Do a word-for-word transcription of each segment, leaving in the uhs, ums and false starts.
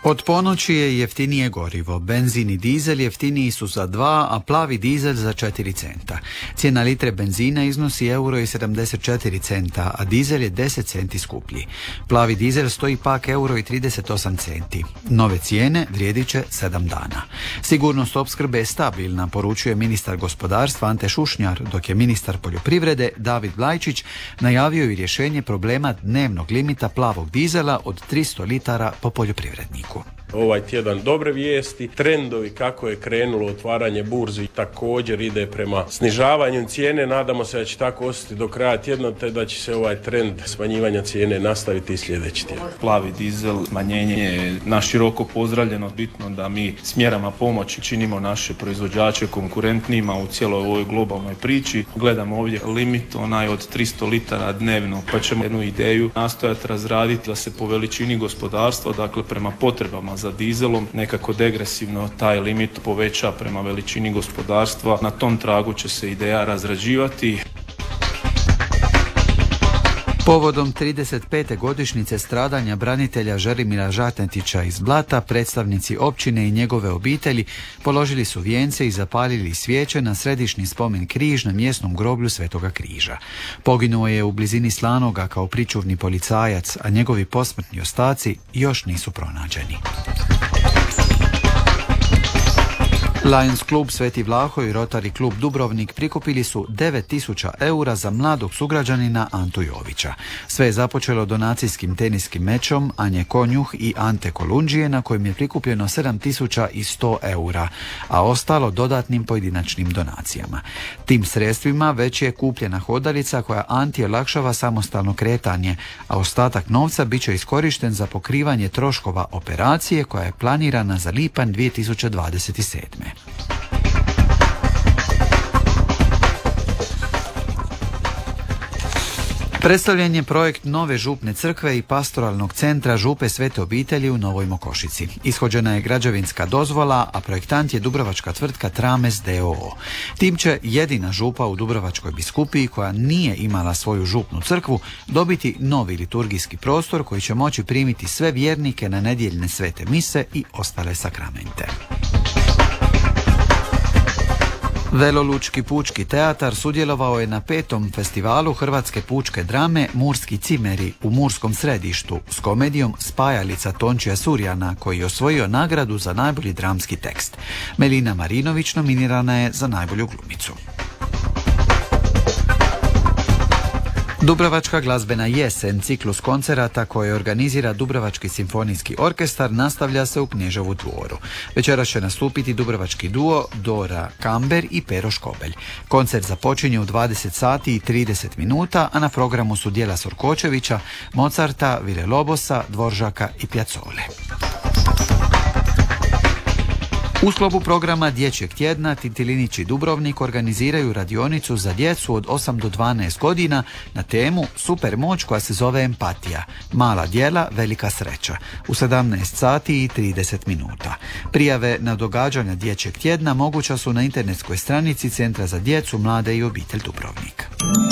Od ponoći je jeftinije gorivo. Benzin i dizel jeftiniji su za dva, a plavi dizel za četiri centa. Cijena litre benzina iznosi euro i sedamdeset četiri centa, a dizel je deset centi skuplji. Plavi dizel stoji pak euro i trideset osam centi. Nove cijene vrijedit će sedam dana. Sigurnost opskrbe je stabilna, poručuje ministar gospodarstva Ante Šušnjar, dok je ministar poljoprivrede David Vlajčić najavio i rješenje problema dnevnog limita plavog dizela od tristo litara po poljoprivredniku. Ovaj tjedan dobre vijesti, trendovi kako je krenulo otvaranje burzi također ide prema snižavanju cijene, nadamo se da će tako ostati do kraja tjedna, te da će se ovaj trend smanjivanja cijene nastaviti i sljedeći tjedan. Plavi dizel, smanjenje je naširoko pozdravljeno, bitno da mi s mjerama pomoći činimo naše proizvođače konkurentnijima u cijeloj ovoj globalnoj priči. Gledamo ovdje limit onaj od tristo litara dnevno, pa ćemo jednu ideju nastojati razraditi da se po veličini gospodarstva, dakle prema potrebama za dizelom, nekako degresivno taj limit poveća prema veličini gospodarstva. Na tom tragu će se ideja razrađivati. Povodom trideset pete godišnjice stradanja branitelja Želimira Žatnetića iz Blata, predstavnici općine i njegove obitelji položili su vijence i zapalili svijeće na središnji spomen križ na mjesnom groblju Svetoga križa. Poginuo je u blizini Slanoga kao pričuvni policajac, a njegovi posmrtni ostaci još nisu pronađeni. Lions klub Sveti Vlaho i Rotary klub Dubrovnik prikupili su devet tisuća eura za mladog sugrađanina Antu Jovića. Sve je započelo donacijskim teniskim mečom Anje Konjuh i Ante Kolundžije, na kojem je prikupljeno sedam tisuća sto eura, a ostalo dodatnim pojedinačnim donacijama. Tim sredstvima već je kupljena hodalica koja Anti olakšava samostalno kretanje, a ostatak novca bit će iskorišten za pokrivanje troškova operacije koja je planirana za lipanj dvije tisuće dvadeset sedme. Predstavljen je projekt nove župne crkve i pastoralnog centra Župe Svete obitelji u Novoj Mokošici. Ishođena je građevinska dozvola, a projektant je dubrovačka tvrtka Trames d o o. Tim će jedina župa u Dubrovačkoj biskupiji koja nije imala svoju župnu crkvu dobiti novi liturgijski prostor koji će moći primiti sve vjernike na nedjeljne svete mise i ostale sakramente. Velolučki pučki teatar sudjelovao je na petom festivalu Hrvatske pučke drame Murski cimeri u Murskom središtu s komedijom Spajalica Tončija Surjana, koji je osvojio nagradu za najbolji dramski tekst. Melina Marinović nominirana je za najbolju glumicu. Dubrovačka glazbena jesen, ciklus koncerata koje organizira Dubrovački simfonijski orkestar, nastavlja se u Knježevu dvoru. Večeras će nastupiti dubrovački duo Dora Kamber i Pero Škobelj. Koncert započinje u dvadeset sati i trideset minuta, a na programu su djela Sorkočevića, Mozarta, Vile-Lobosa, Dvoržaka i Piazzole. U sklopu programa Dječjeg tjedna Tintilinić i Dubrovnik organiziraju radionicu za djecu od osam do dvanaest godina na temu Super moć koja se zove empatija. Mala djela, velika sreća. U sedamnaest sati i trideset minuta. Prijave na događanja Dječjeg tjedna moguća su na internetskoj stranici Centra za djecu, mlade i obitelj Dubrovnik.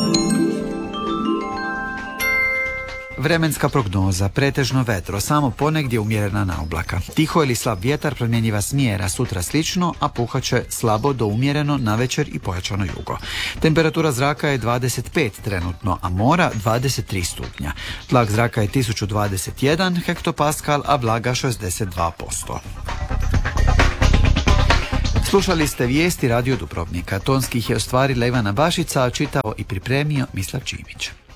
Vremenska prognoza, pretežno vetro, samo ponegdje umjerena naoblaka. Tiho ili slab vjetar promjenjiva smjera, sutra slično, a puhaće slabo do umjereno navečer i pojačano jugo. Temperatura zraka je dvadeset pet trenutno, a mora dvadeset tri stupnja. Tlak zraka je tisuću dvadeset jedan hektopaskal, a vlaga šezdeset dva posto. Slušali ste vijesti Radio Dubrovnika. Tonskih je ostvarila Ivana Bašica, a čitao i pripremio Mislav Čimić.